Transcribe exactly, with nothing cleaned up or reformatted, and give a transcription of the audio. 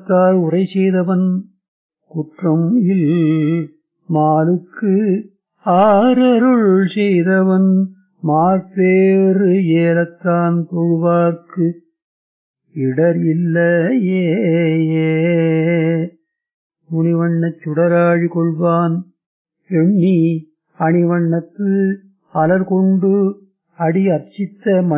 குணத்தால் உரை செய்தவன் குற்றம் இல் மாலுக்கு ஆரருள் செய்தவன் மாற்பேறு ஏலத்தான் தொழுவார்க்கு இடர் இல்லையே. முனிவண்ணச் சுடராழி கொள்வான் எண்ணி அணிவண்ணத்து அலர் கொண்டு அடி அர்ச்சித்த